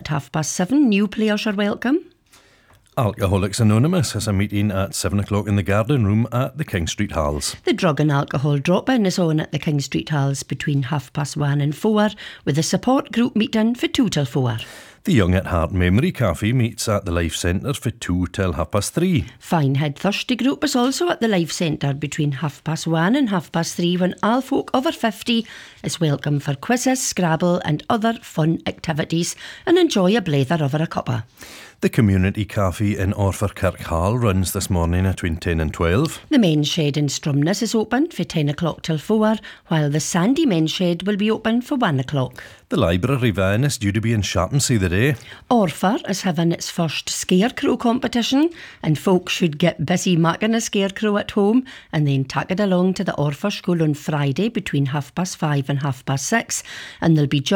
at 7:30. New players are welcome. Alcoholics Anonymous has a meeting at 7 o'clock in the Garden Room at the King Street Halls. The drug and alcohol drop-in is on at the King Street Halls between 1:30 and 4, with a support group meeting for 2 till 4. The Young at Heart Memory Cafe meets at the Life Centre for 2 till 3:30. Finehead Thirsty Group is also at the Life Centre between 1:30 and 3:30, when all folk over 50 is welcome for quizzes, Scrabble and other fun activities, and enjoy a blather over a cuppa. The Community Cafe in Orford Hall runs this morning between 10 and 12. The Men's Shed in Stromness is open for 10 o'clock till 4, while the Sandy Men's Shed will be open for 1 o'clock. The Library van is due to be in Sharpensea today. Orford is having its first scarecrow competition, and folks should get busy making a scarecrow at home and then take it along to the Orford School on Friday between 5:30 and 6:30, and there'll be